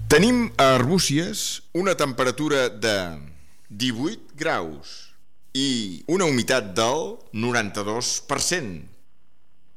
Tenim a Arbúcies una temperatura de 18 graus i una humitat del 92%.